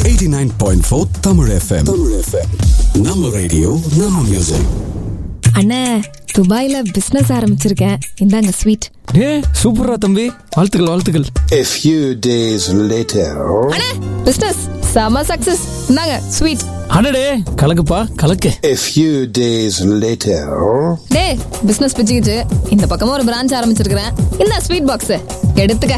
89.4 Tamil FM. நம்ம radio நம்ம music. அண்ணே, துபாயில பிசினஸ் ஆரம்பிச்சிருக்கேன், இந்தாங்க ஸ்வீட். சூப்பரா தம்பி, வாழ்த்துக்கள் வாழ்த்துக்கள். A few days later. அண்ணே, பிசினஸ் செம சக்சஸ், இந்தாங்க ஸ்வீட். அடடே, கலக்குப்பா கலக்கு. A few days later. டேய், பிசினஸ் பிச்சுக்கிச்சு, இந்த பக்கமா ஒரு பிரான்ச் ஆரம்பிச்சிருக்கிறேன், இந்த ஸ்வீட் பாக்ஸ் எடுத்துக்க.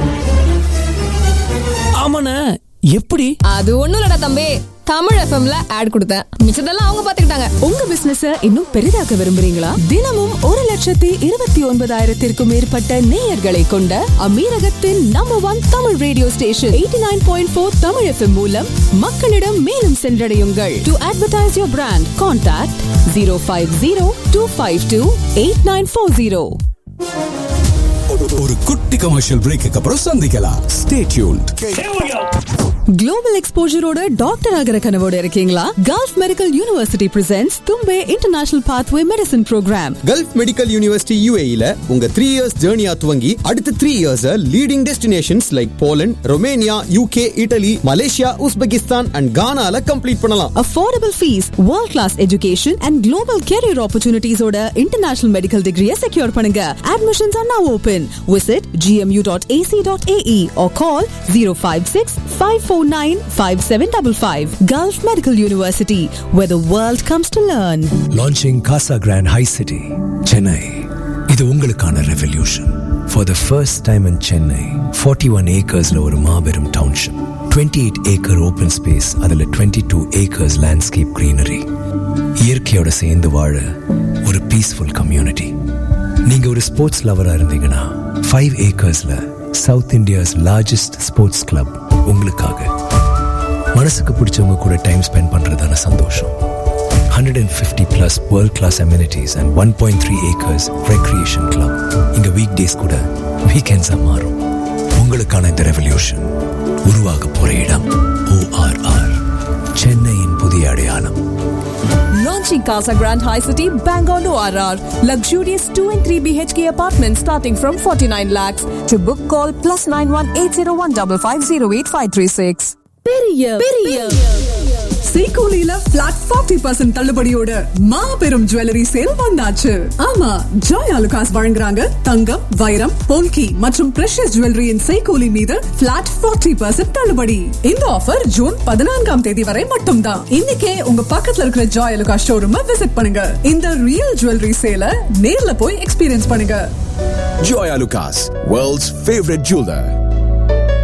ஆமாண்ணே, எப்படி? அது ஒண்ணும் இல்லடா தம்பி, தமிழ் எஃப்எம்ல ஆட் கொடுத்தேன், மிச்சதெல்லாம் அவங்க பாத்துக்கிட்டாங்க. உங்க பிசினஸ் இன்னும் பெரிதாக்க விரும்புறீங்களா? தினமும் 1,29,000 மேற்பட்ட நேயர்களை கொண்ட அமீரகத்தின் number 1 Tamil radio station 89.4 Tamil FM மூலம் மக்களிடம் மேலும் சென்றடையுங்கள். To advertise your brand, contact 050-252-8940. ஒரு குட்டி கமர்ஷியல் பிரேக்கு அப்புறம் சந்திக்கலாம். Stay tuned. குளோபல் எக்ஸ்போஜரோட டாக்டர் ஆகிற கனவோட இருக்கீங்களா? Gulf medical university presents Thumbay international pathway medicine program. Gulf medical university UAE-ல உங்க 3 years ஜர்னியா துவங்கி அடுத்த 3 years leading destinations like Poland, Romania, UK, idli, Malaysia, Uzbekistan and கானால complete பண்ணலாம். Affordable fees, world class education and global carrier ஆப்பர்ச்சுனிட்டிஸோட international medical டிகிரியை secure பண்ணுங்க. Admissions are now open. Visit gmu.ac.ae or call 056-549-5755. Gulf Medical University, where the world comes to learn. Launching Casa Grand High City, Chennai. இது உங்களுக்கான revolution. For the first time in Chennai, 41 acres ஒரு மாபெரும் township, 28 acre open space, அதுல 22 acres landscape greenery. இயற்கையோட சேர்ந்து வாழ ஒரு peaceful community. நீங்க ஒரு ஸ்போர்ட்ஸ் லவரா இருந்தீங்கன்னா 5 acresல south India's largest sports club உங்களுக்காக. மனசுக்கு பிடிச்சவங்க கூட டைம் ஸ்பெண்ட் பண்றதான சந்தோஷம். 150+ world class amenities and 1.3 acres recreation club. இங்க வீக் டேஸ் கூட வீக்கெண்ட்ஸா மாறும். உங்களுக்கான இந்த ரெவல்யூஷன் உருவாக போற இடம் ORR, சென்னையின் புதிய அடையாளம். Launching Casa Grand High City, Bangor ORR. Luxurious 2 and 3 BHK apartments starting from 49 lakhs. To book, call +91-801-550-8536. பெரிய சீகோலில flat 40% தள்ளுபடியோட மாபெரும் ஜுவல்லரி சேல் வந்தாச்சு. ஆமா, ஜாய் ஆலுகாஸ் வழங்குறாங்க தங்கம், வைரம், போல்கி மற்றும் பிரஷியஸ் ஜுவல்லரியின் சீகோலி மீது flat 40% தள்ளுபடி. இந்த ஆஃபர் ஜூன் 14ஆம் தேதி வரை மட்டும்தான். இன்னைக்கே உங்க பக்கத்துல இருக்கிற ஜாய் ஆலுகாஸ் ஷோரூம் விசிட் பண்ணுங்க. இந்த ரியல் ஜுவல்லரி சேல நேர்ல போய் எக்ஸ்பீரியன்ஸ் பண்ணுங்க. Joy Alucas, world's favorite jeweler.